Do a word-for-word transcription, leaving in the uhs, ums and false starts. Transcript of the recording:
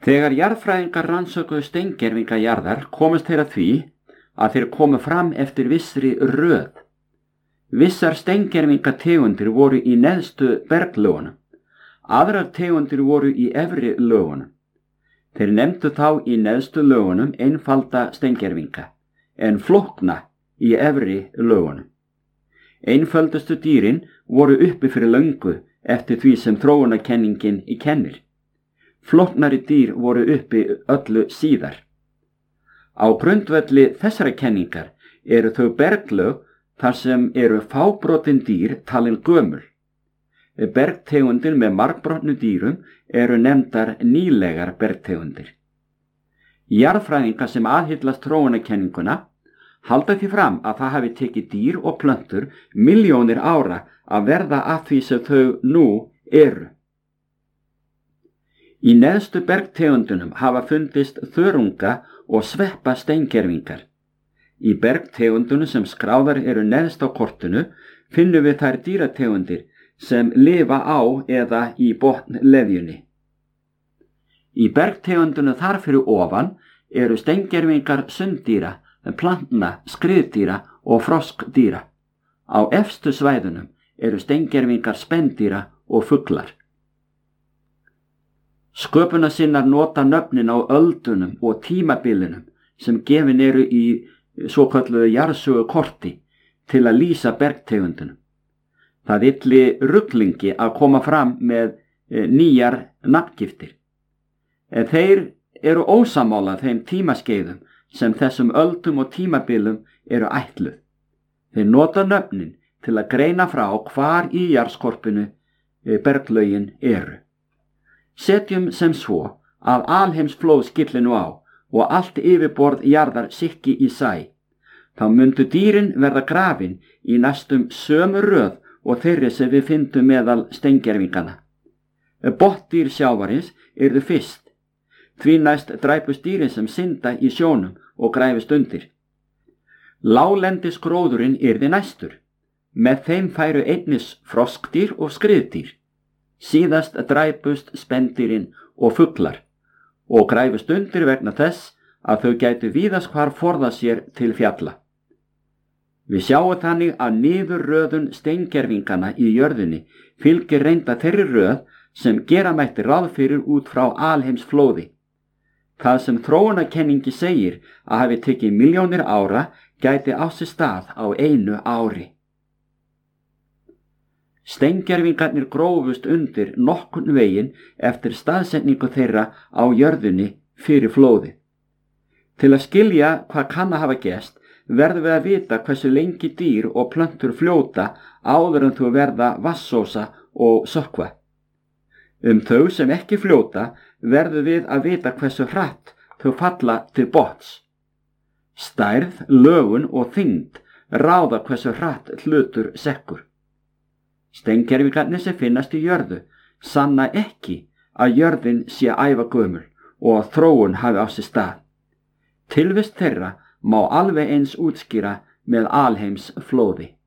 Þegar jarðfræðingar rannsökuðu steingervinga jarðar komast þeir að því að þeir komu fram eftir vissri röð. Vissar steingervingategundir voru í neðstu berglögunum, aðrar tegundir voru í efri lögunum. Þeir nefndu þá í neðstu lögunum einfalda steingervinga, en flókna í efri lögunum. Einföldustu dýrin voru uppi fyrir löngu eftir því sem þróunarkenningin í kennir. Flóknari dýr voru uppi öllu síðar. Á grundvelli þessara kenningar eru þau berglög þar sem eru fábrotin dýr talin gömul. Bergtegundir með margbrotnu dýrum eru nefndar nýlegar bergtegundir. Jarðfræðingar sem aðhyllast þróunarkenninguna halda því fram að það hafi tekið dýr og plöntur milljónir ára að verða að því sem þau nú eru. Í neðstu bergtegundunum hafa fundist þörunga og sveppa steingervingar. Í bergtegundunum sem skráðar eru neðst á kortinu finnum við þær dýrategundir sem lifa á eða í botnleðjunni. Í bergtegundunum þar fyrir ofan eru steingervingar sunddýra, plantna, skriðdýra og froskdýra. Á efstu svæðunum eru steingervingar spendýra og fuglar. Sköpunarsinnar nota nöfnin á öldunum og tímabilinum sem gefin eru í svokölluðu jarðsögukorti til að lýsa bergtegundunum. Það ylli ruglingi að koma fram með nýjar nafngiftir. En þeir eru ósammála þeim tímaskeiðum sem þessum öldum og tímabilum eru ætluð. Þeir nota nöfnin til að greina frá hvar í jarðskorpinu berglögin eru. Setjum sem svo að alheimsflóð skylli nú á og allt yfirborð jarðar sikki í sæ. Þá myndu dýrin verða grafin í næstum sömu röð og þeirri sem við fyndum meðal steingervingana. Botndýr sjávarins yrðu fyrst, því næst dræpust dýrin sem synda í sjónum og græfist undir. Láglendis gróðurinn yrði næstur, með þeim færu einnis froskdýr og skriðdýr. Síðast dræpust spendýrin og fuglar og græfust undir vegna þess að þau gætu víðast hvar forða sér til fjalla. Við sjáum þannig að niðurröðun steingervingana í jörðinni fylgir reynda þeirri röð sem gera mætti ráð fyrir út frá alheimsflóði. Það sem þróunarkenningi segir að hafi tekið milljónir ára gæti á sér stað á einu ári. Steingervingarnir grófust undir nokkurn veginn eftir staðsetningu þeirra á jörðinni fyrir flóði. Til að skilja hvað kann að hafa gerst verðum við að vita hversu lengi dýr og plöntur fljóta áður en þau verða vatnsósa og sökkva. Um þau sem ekki fljóta verðum við að vita hversu hratt þau falla til botns. Stærð, lögun og þyngd ráða hversu hratt hlutur sekkur. Steingervingarnir sem finnast í jörðu sanna ekki að jörðin sé ævagömul og að þróun hafi á sér stað. Tilvist þeirra má alveg eins útskýra með alheims flóði.